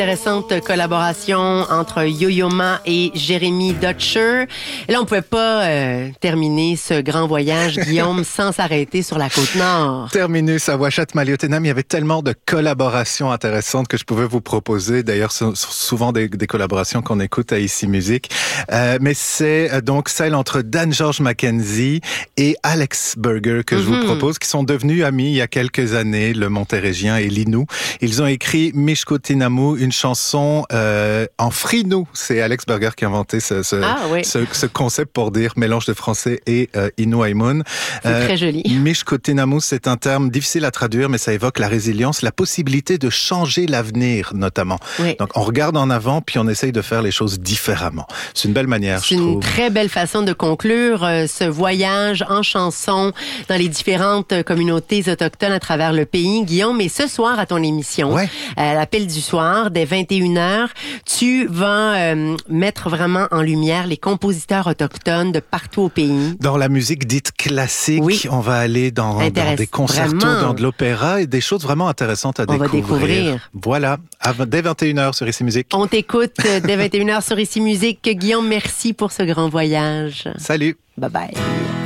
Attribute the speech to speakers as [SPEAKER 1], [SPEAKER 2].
[SPEAKER 1] Intéressante collaboration entre Yo-Yo Ma et Jérémy Dutcher. Et là, on pouvait pas terminer ce grand voyage, Guillaume, sans s'arrêter sur la Côte-Nord.
[SPEAKER 2] Terminus à Ouachat-Maliotenam, il y avait tellement de collaborations intéressantes que je pouvais vous proposer. D'ailleurs, souvent des collaborations qu'on écoute à Ici Musique. Mais c'est donc celle entre Dan George Mackenzie et Alex Berger que je vous propose, qui sont devenus amis il y a quelques années, le Montérégien et l'Innu. Ils ont écrit Mishko Tinamu, une chanson en frinou. C'est Alex Berger qui a inventé ce concept pour dire mélange de français et Innu Aimun.
[SPEAKER 1] C'est très joli.
[SPEAKER 2] Mishko Tinamu, c'est un terme difficile à traduire, mais ça évoque la résilience, la possibilité de changer l'avenir, notamment. Oui. Donc, on regarde en avant, puis on essaye de faire les choses différemment. C'est une belle manière, je trouve. C'est une
[SPEAKER 1] très belle façon de conclure ce voyage en chanson dans les différentes communautés autochtones à travers le pays. Guillaume, et ce soir à ton émission, à l'appel du soir, dès 21h, tu vas mettre vraiment en lumière les compositeurs autochtones de partout au pays.
[SPEAKER 2] Dans la musique dite classique, on va aller dans des concertos, dans de l'opéra et des choses vraiment intéressantes à découvrir.
[SPEAKER 1] On va découvrir.
[SPEAKER 2] Voilà, dès 21h sur Ici Musique.
[SPEAKER 1] On t'écoute dès 21h sur Ici Musique. Guillaume, merci pour ce grand voyage.
[SPEAKER 2] Salut.
[SPEAKER 1] Bye bye.